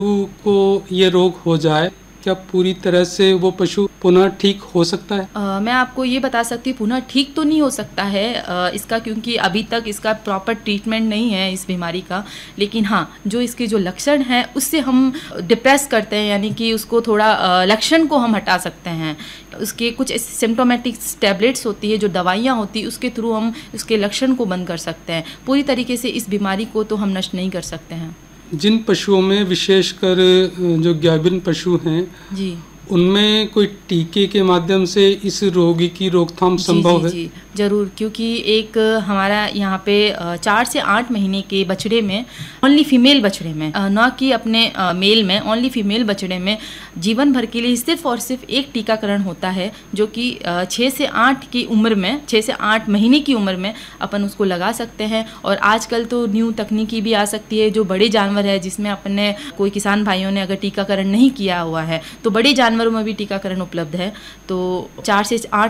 को ये रोग हो जाए, क्या पूरी तरह से वो पशु पुनः ठीक हो सकता है? मैं आपको ये बता सकती हूँ, पुनः ठीक तो नहीं हो सकता है इसका, क्योंकि अभी तक इसका प्रॉपर ट्रीटमेंट नहीं है इस बीमारी का। लेकिन हाँ, जो इसके जो लक्षण हैं उससे हम डिप्रेस करते हैं, यानी कि उसको थोड़ा लक्षण को हम हटा सकते हैं। उसके कुछ सिम्टोमेटिक टैबलेट्स होती है, जो दवाइयाँ होती है, उसके थ्रू हम उसके लक्षण को बंद कर सकते हैं। पूरी तरीके से इस बीमारी को तो हम नष्ट नहीं कर सकते हैं। जिन पशुओं में विशेषकर जो गाभिन पशु हैं, जी उनमें कोई टीके के माध्यम से इस रोगी की रोकथाम संभव है? जी ज़रूर, क्योंकि एक हमारा यहाँ पे 4 से 8 महीने के बछड़े में, ओनली फीमेल बछड़े में, ना कि अपने मेल में, ओनली फीमेल बछड़े में जीवन भर के लिए सिर्फ और सिर्फ एक टीकाकरण होता है, जो कि 6 से 8 की उम्र में, 6 से 8 महीने की उम्र में अपन उसको लगा सकते हैं। और आजकल तो न्यू तकनीकी भी आ सकती है, जो बड़े जानवर है, जिसमें अपने कोई किसान भाइयों ने अगर टीकाकरण नहीं किया हुआ है तो बड़े जानवरों में भी टीकाकरण उपलब्ध है। तो 4 से 8